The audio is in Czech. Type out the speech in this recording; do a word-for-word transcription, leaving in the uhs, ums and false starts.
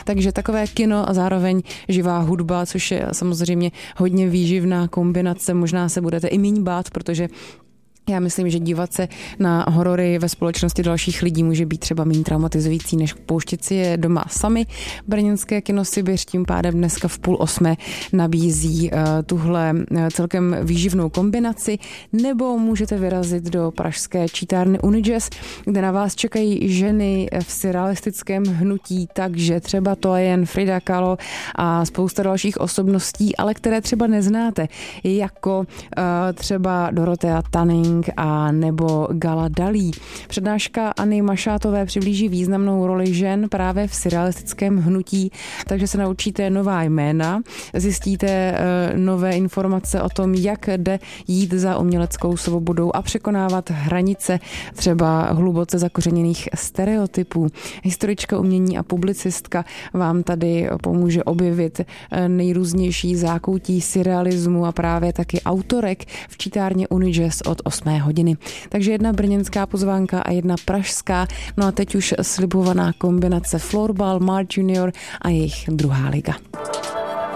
Takže takové kino a zároveň živá hudba, což je samozřejmě hodně výživná kombinace. Možná se budete i míň bát, protože já myslím, že dívat se na horory ve společnosti dalších lidí může být třeba méně traumatizující, než pouštět si je doma sami. Brněnské kino Sibiř tím pádem dneska v půl osmé nabízí uh, tuhle uh, celkem výživnou kombinaci, nebo můžete vyrazit do pražské čítárny Unijazz, kde na vás čekají ženy v surrealistickém hnutí, takže třeba to je jen Frida Kahlo a spousta dalších osobností, ale které třeba neznáte, jako uh, třeba Dorothea Tanning a nebo Gala Dalí. Přednáška Anny Mašátové přiblíží významnou roli žen právě v surrealistickém hnutí, takže se naučíte nová jména, zjistíte uh, nové informace o tom, jak jde jít za uměleckou svobodou a překonávat hranice třeba hluboce zakořeněných stereotypů. Historička umění a publicistka vám tady pomůže objevit nejrůznější zákoutí surrealismu a právě taky autorek v čítárně Unijazz od osmé hodiny. Takže jedna brněnská pozvánka a jedna pražská. No a teď už slibovaná kombinace Florbal, Mart Junior a jejich druhá liga.